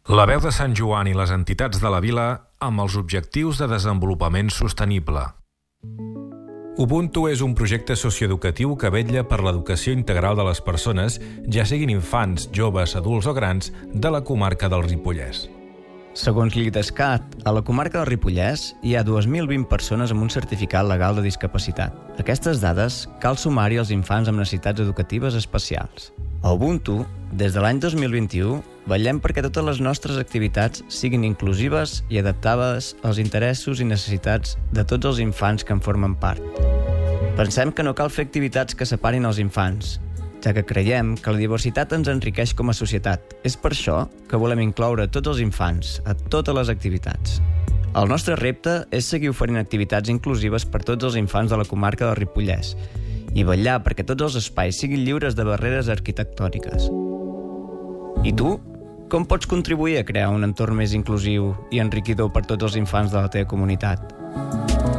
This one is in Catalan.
La veu de Sant Joan i les entitats de la vila amb els objectius de desenvolupament sostenible. Ubuntu és un projecte socioeducatiu que vetlla per l'educació integral de les persones, ja siguin infants, joves, adults o grans, de la comarca del Ripollès. Segons l'IDESCAT, a la comarca del Ripollès hi ha 2.020 persones amb un certificat legal de discapacitat. A aquestes dades cal sumar-hi els infants amb necessitats educatives especials. A Ubuntu, des de l'any 2021, vetllem perquè totes les nostres activitats siguin inclusives i adaptades als interessos i necessitats de tots els infants que en formen part. Pensem que no cal fer activitats que separin els infants, ja que creiem que la diversitat ens enriqueix com a societat. És per això que volem incloure tots els infants a totes les activitats. El nostre repte és seguir oferint activitats inclusives per tots els infants de la comarca del Ripollès i vetllar perquè tots els espais siguin lliures de barreres arquitectòniques. I tu? Com pots contribuir a crear un entorn més inclusiu i enriquidor per tots els infants de la teva comunitat?